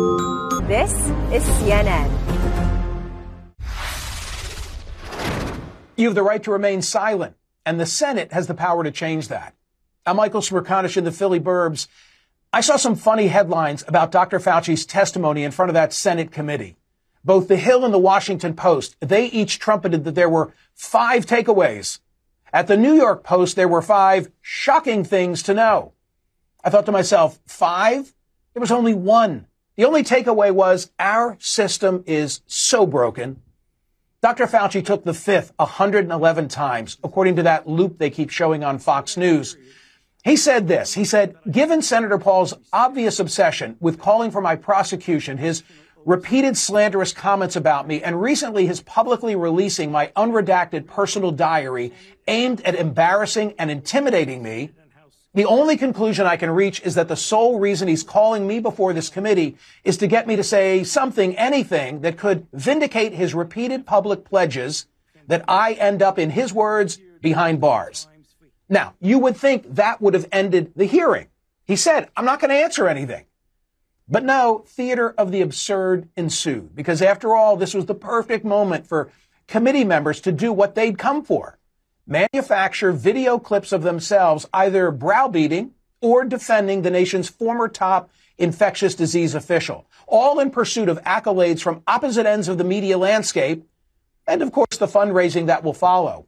This is CNN. You have the right to remain silent, and the Senate has the power to change that. I'm Michael Smerconish in the Philly Burbs. I saw some funny headlines about Dr. Fauci's testimony in front of that Senate committee. Both The Hill and The Washington Post, they each trumpeted that there were 5 takeaways. At The New York Post, there were 5 shocking things to know. I thought to myself, 5? There was only 1. The only takeaway was our system is so broken. Dr. Fauci took the fifth 111 times, according to that loop they keep showing on Fox News. He said this. He said, given Senator Paul's obvious obsession with calling for my prosecution, his repeated slanderous comments about me, and recently his publicly releasing my unredacted personal diary aimed at embarrassing and intimidating me, the only conclusion I can reach is that the sole reason he's calling me before this committee is to get me to say something, anything, that could vindicate his repeated public pledges that I end up, in his words, behind bars. Now, you would think that would have ended the hearing. He said, I'm not going to answer anything. But no, theater of the absurd ensued, because after all, this was the perfect moment for committee members to do what they'd come for. Manufacture video clips of themselves either browbeating or defending the nation's former top infectious disease official, all in pursuit of accolades from opposite ends of the media landscape, and of course the fundraising that will follow.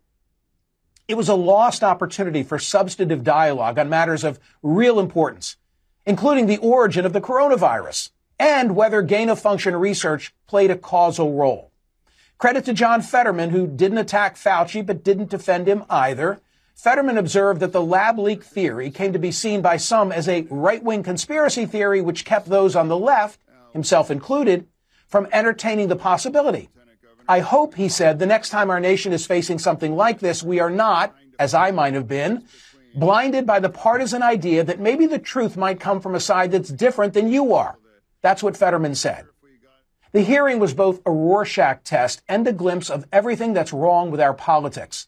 It was a lost opportunity for substantive dialogue on matters of real importance, including the origin of the coronavirus and whether gain-of-function research played a causal role. Credit to John Fetterman, who didn't attack Fauci but didn't defend him either. Fetterman observed that the lab leak theory came to be seen by some as a right-wing conspiracy theory which kept those on the left, himself included, from entertaining the possibility. I hope, he said, the next time our nation is facing something like this, we are not, as I might have been, blinded by the partisan idea that maybe the truth might come from a side that's different than you are. That's what Fetterman said. The hearing was both a Rorschach test and a glimpse of everything that's wrong with our politics.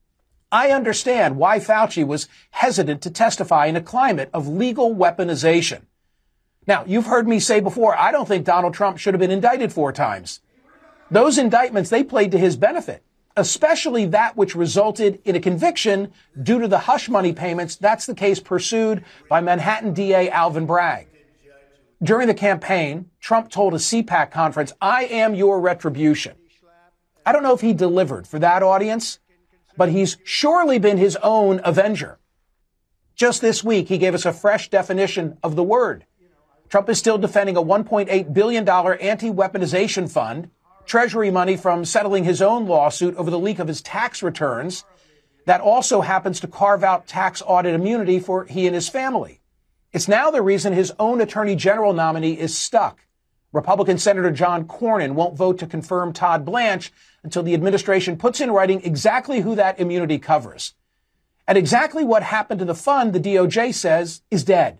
I understand why Fauci was hesitant to testify in a climate of legal weaponization. Now, you've heard me say before, I don't think Donald Trump should have been indicted 4 times. Those indictments, they played to his benefit, especially that which resulted in a conviction due to the hush money payments. That's the case pursued by Manhattan DA Alvin Bragg. During the campaign, Trump told a CPAC conference, I am your retribution. I don't know if he delivered for that audience, but he's surely been his own avenger. Just this week, he gave us a fresh definition of the word. Trump is still defending a $1.8 billion anti-weaponization fund, Treasury money from settling his own lawsuit over the leak of his tax returns. That also happens to carve out tax audit immunity for he and his family. It's now the reason his own attorney general nominee is stuck. Republican Senator John Cornyn won't vote to confirm Todd Blanche until the administration puts in writing exactly who that immunity covers. And exactly what happened to the fund, the DOJ says, is dead.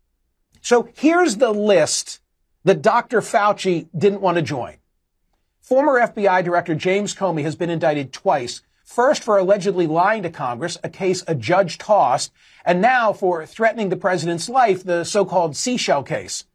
So here's the list that Dr. Fauci didn't want to join. Former FBI Director James Comey has been indicted twice. First for allegedly lying to Congress, a case a judge tossed, and now for threatening the president's life, the so-called Seashell case.